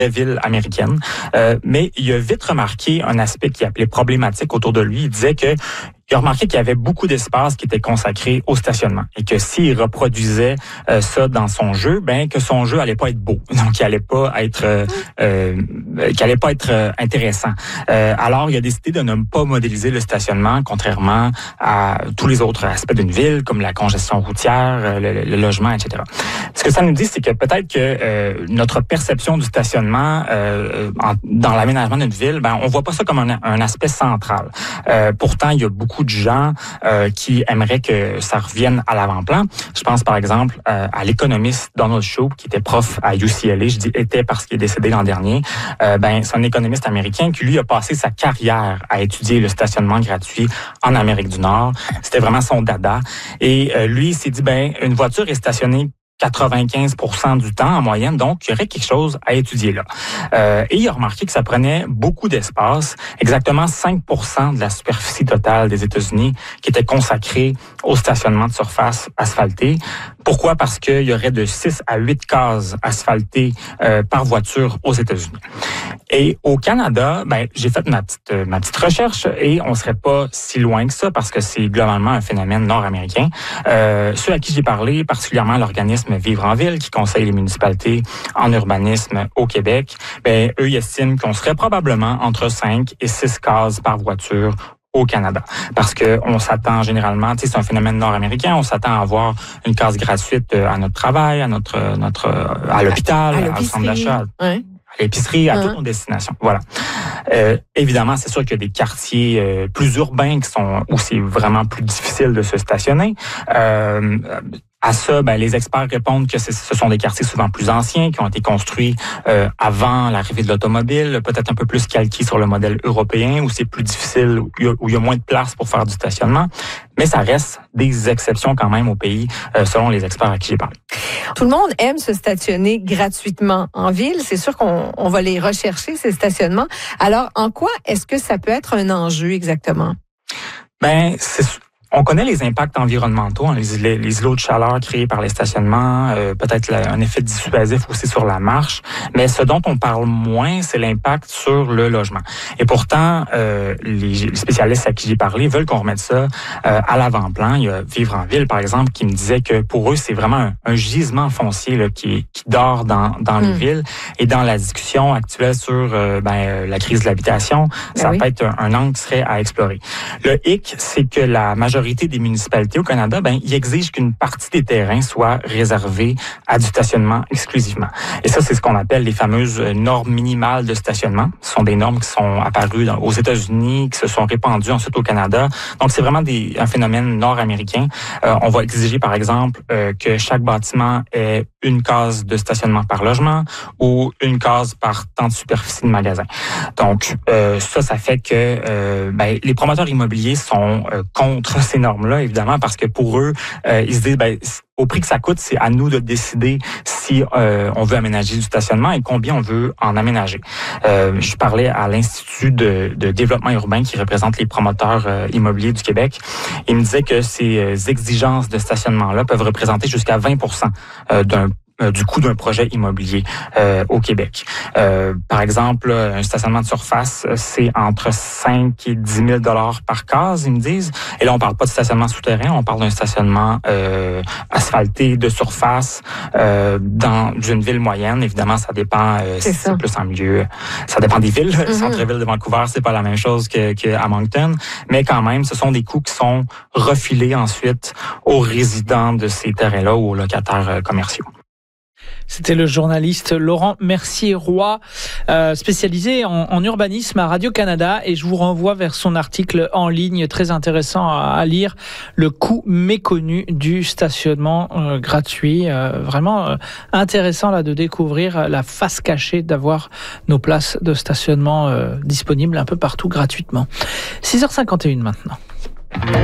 ville américaine. Mais il a vite remarqué un aspect qui appelait problématique autour de lui. Il disait que il a remarqué qu'il y avait beaucoup d'espace qui était consacré au stationnement et que s'il reproduisait ça dans son jeu, ben que son jeu allait pas être beau, donc il allait pas être intéressant. Alors il a décidé de ne pas modéliser le stationnement, contrairement à tous les autres aspects d'une ville comme la congestion routière, le logement, etc. Ce que ça nous dit, c'est que peut-être que notre perception du stationnement dans l'aménagement d'une ville, ben on voit pas ça comme un aspect central. Pourtant, il y a beaucoup de gens qui aimeraient que ça revienne à l'avant-plan. Je pense par exemple à l'économiste Donald Shoup, qui était prof à UCLA. Je dis était parce qu'il est décédé l'an dernier. C'est un économiste américain qui lui a passé sa carrière à étudier le stationnement gratuit en Amérique du Nord. C'était vraiment son dada. Et lui, il s'est dit une voiture est stationnée 95% du temps en moyenne, donc il y aurait quelque chose à étudier là. Et il a remarqué que ça prenait beaucoup d'espace, exactement 5% de la superficie totale des États-Unis qui était consacrée au stationnement de surface asphaltée. Pourquoi? Parce qu'il y aurait de 6 à 8 cases asphaltées par voiture aux États-Unis. Et au Canada, j'ai fait ma petite recherche et on serait pas si loin que ça parce que c'est globalement un phénomène nord-américain. Ceux à qui j'ai parlé, particulièrement l'organisme Vivre en ville, qui conseille les municipalités en urbanisme au Québec, eux, ils estiment qu'on serait probablement entre 5 et 6 cases par voiture au Canada. Parce que on s'attend généralement, c'est un phénomène nord-américain, on s'attend à avoir une case gratuite à notre travail, à l'hôpital, au centre d'achat. Ouais. À l'épicerie, à toutes nos destinations. Voilà. Évidemment, c'est sûr qu'il y a des quartiers plus urbains où c'est vraiment plus difficile de se stationner. À ça, les experts répondent que ce sont des quartiers souvent plus anciens, qui ont été construits avant l'arrivée de l'automobile, peut-être un peu plus calqués sur le modèle européen, où c'est plus difficile, où il y a moins de place pour faire du stationnement. Mais ça reste des exceptions quand même au pays, selon les experts à qui j'ai parlé. Tout le monde aime se stationner gratuitement en ville. C'est sûr qu'on va les rechercher, ces stationnements. Alors, en quoi est-ce que ça peut être un enjeu exactement? On connaît les impacts environnementaux, les îlots de chaleur créés par les stationnements, peut-être un effet dissuasif aussi sur la marche, mais ce dont on parle moins, c'est l'impact sur le logement. Et pourtant, les spécialistes à qui j'ai parlé veulent qu'on remette ça à l'avant-plan. Il y a Vivre en ville, par exemple, qui me disait que pour eux, c'est vraiment un gisement foncier là, qui dort dans les villes. Et dans la discussion actuelle sur la crise de l'habitation, ça peut être un angle qui serait à explorer. Le hic, c'est que la majorité des municipalités au Canada, ils exigent qu'une partie des terrains soit réservée à du stationnement exclusivement. Et ça, c'est ce qu'on appelle les fameuses normes minimales de stationnement. Ce sont des normes qui sont apparues aux États-Unis, qui se sont répandues ensuite au Canada. Donc, c'est vraiment un phénomène nord-américain. On va exiger, par exemple, que chaque bâtiment ait une case de stationnement par logement ou une case par temps de superficie de magasin. Donc, ça fait que les promoteurs immobiliers sont contre ces normes-là, évidemment, parce que pour eux, ils se disent, au prix que ça coûte, c'est à nous de décider si on veut aménager du stationnement et combien on veut en aménager. Je parlais à l'Institut de développement urbain qui représente les promoteurs immobiliers du Québec. Il me disait que ces exigences de stationnement-là peuvent représenter jusqu'à 20% du coût d'un projet immobilier au Québec. Par exemple, un stationnement de surface, c'est entre 5 et 10 000 $ par case, ils me disent. Et là, on parle pas de stationnement souterrain, on parle d'un stationnement asphalté de surface dans une ville moyenne. Évidemment, ça dépend si c'est plus en milieu. Ça dépend des villes. Le centre-ville de Vancouver, c'est pas la même chose qu'à Moncton. Mais quand même, ce sont des coûts qui sont refilés ensuite aux résidents de ces terrains-là ou aux locataires commerciaux. C'était le journaliste Laurent Mercier-Roy, spécialisé en urbanisme à Radio-Canada, et je vous renvoie vers son article en ligne très intéressant à lire, le coût méconnu du stationnement gratuit. Vraiment intéressant là de découvrir la face cachée d'avoir nos places de stationnement disponibles un peu partout gratuitement. 6h51 maintenant.